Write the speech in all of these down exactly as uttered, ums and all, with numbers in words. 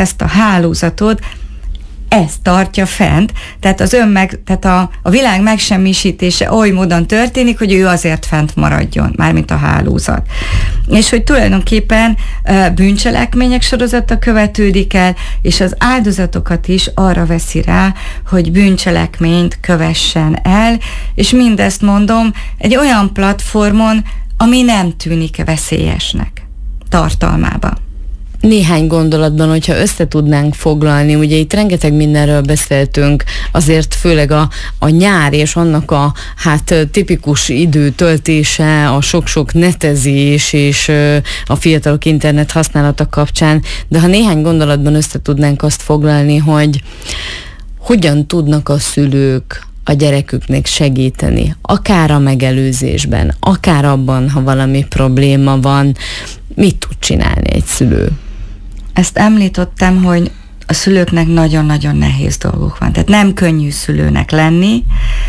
ezt a hálózatot, ez tartja fent, tehát az önmeg, tehát a, a világ megsemmisítése oly módon történik, hogy ő azért fent maradjon, mármint a hálózat. És hogy tulajdonképpen bűncselekmények sorozata követődik el, és az áldozatokat is arra veszi rá, hogy bűncselekményt kövessen el, és mindezt mondom egy olyan platformon, ami nem tűnik veszélyesnek tartalmában. Néhány gondolatban, hogyha össze tudnánk foglalni, ugye itt rengeteg mindenről beszéltünk, azért főleg a, a nyár és annak a hát tipikus időtöltése, a sok-sok netezés és a fiatalok internet használata kapcsán, de ha néhány gondolatban össze tudnánk azt foglalni, hogy hogyan tudnak a szülők a gyereküknek segíteni, akár a megelőzésben, akár abban, ha valami probléma van, mit tud csinálni egy szülő? Ezt említettem, hogy a szülőknek nagyon-nagyon nehéz dolguk van. Tehát nem könnyű szülőnek lenni.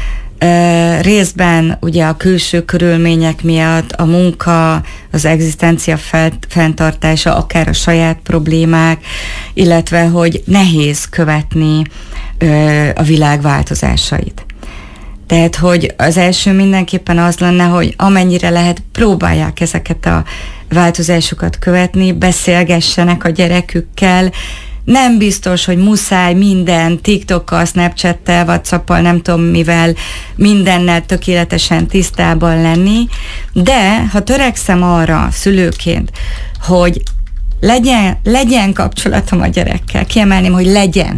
E, részben ugye a külső körülmények miatt, a munka, az egzisztencia fenntartása, akár a saját problémák, illetve hogy nehéz követni e, a világ változásait. Tehát, hogy az első mindenképpen az lenne, hogy amennyire lehet, próbálják ezeket a változásokat követni, beszélgessenek a gyerekükkel. Nem biztos, hogy muszáj minden TikTokkal, Snapchattel, WhatsAppal, nem tudom mivel, mindennel tökéletesen tisztában lenni, de ha törekszem arra szülőként, hogy legyen, legyen kapcsolatom a gyerekkel, kiemelném, hogy legyen,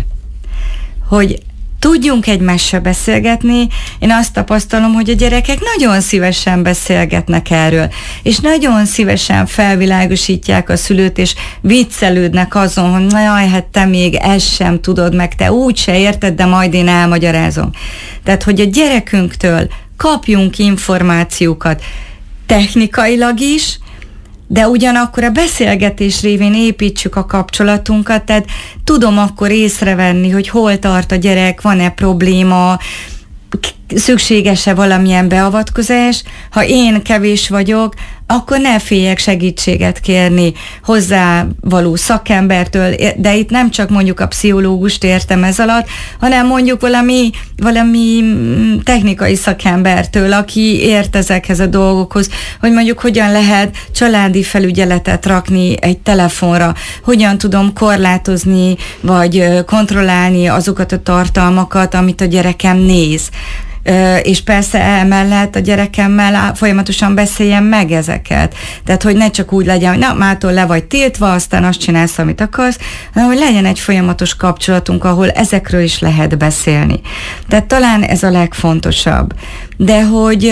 hogy tudjunk egymással beszélgetni. Én azt tapasztalom, hogy a gyerekek nagyon szívesen beszélgetnek erről, és nagyon szívesen felvilágosítják a szülőt, és viccelődnek azon, hogy na jaj, hát te még ezt sem tudod meg, te úgy se érted, de majd én elmagyarázom. Tehát, hogy a gyerekünktől kapjunk információkat technikailag is, de ugyanakkor a beszélgetés révén építsük a kapcsolatunkat, tehát tudom akkor észrevenni, hogy hol tart a gyerek, van-e probléma, szükséges-e valamilyen beavatkozás. Ha én kevés vagyok, akkor ne féljek segítséget kérni hozzá való szakembertől, de itt nem csak mondjuk a pszichológust értem ez alatt, hanem mondjuk valami, valami technikai szakembertől, aki ért ezekhez a dolgokhoz, hogy mondjuk hogyan lehet családi felügyeletet rakni egy telefonra, hogyan tudom korlátozni, vagy kontrollálni azokat a tartalmakat, amit a gyerekem néz. És persze emellett a gyerekemmel folyamatosan beszéljem meg ezeket. Tehát, hogy ne csak úgy legyen, hogy na, mától le vagy tiltva, aztán azt csinálsz, amit akarsz, hanem, hogy legyen egy folyamatos kapcsolatunk, ahol ezekről is lehet beszélni. Tehát talán ez a legfontosabb. De hogy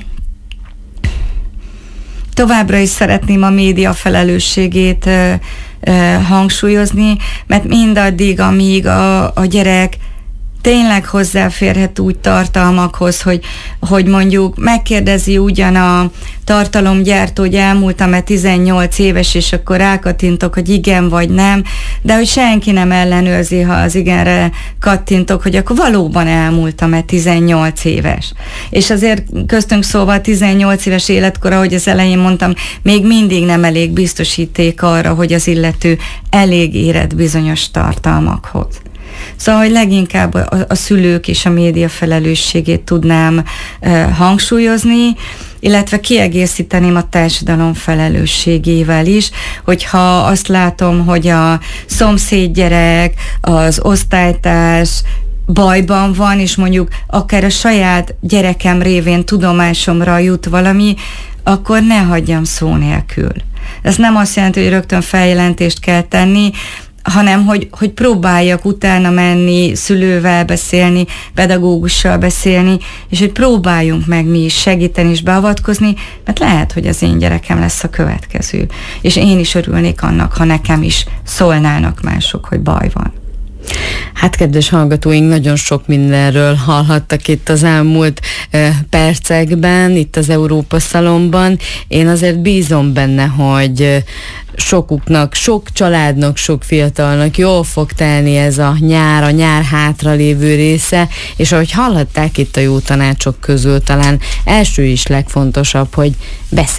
továbbra is szeretném a média felelősségét hangsúlyozni, mert mindaddig, amíg a, a gyerek tényleg hozzáférhet úgy tartalmakhoz, hogy, hogy mondjuk megkérdezi ugyan a tartalomgyártó, hogy elmúltam-e tizennyolc éves, és akkor rákattintok, hogy igen vagy nem, de hogy senki nem ellenőrzi, ha az igenre kattintok, hogy akkor valóban elmúltam-e tizennyolc éves. És azért köztünk szóval tizennyolc éves életkor, ahogy az elején mondtam, még mindig nem elég biztosíték arra, hogy az illető elég érett bizonyos tartalmakhoz. Szóval, hogy leginkább a, a szülők és a média felelősségét tudnám e, hangsúlyozni, illetve kiegészíteném a társadalom felelősségével is, hogyha azt látom, hogy a szomszédgyerek, az osztálytárs bajban van, és mondjuk akár a saját gyerekem révén tudomásomra jut valami, akkor ne hagyjam szó nélkül. Ez nem azt jelenti, hogy rögtön feljelentést kell tenni, hanem hogy, hogy próbáljak utána menni, szülővel beszélni, pedagógussal beszélni, és hogy próbáljunk meg mi is segíteni és beavatkozni, mert lehet, hogy az én gyerekem lesz a következő. És én is örülnék annak, ha nekem is szólnának mások, hogy baj van. Hát, kedves hallgatóink, nagyon sok mindenről hallhattak itt az elmúlt eh, percekben, itt az Európa Szalonban. Én azért bízom benne, hogy eh, sokuknak, sok családnak, sok fiatalnak jól fog telni ez a nyár, a nyár hátra lévő része, és ahogy hallhatták itt a jó tanácsok közül, talán első is legfontosabb, hogy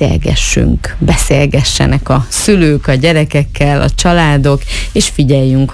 beszélgessünk, beszélgessenek a szülők a gyerekekkel, a családok, és figyeljünk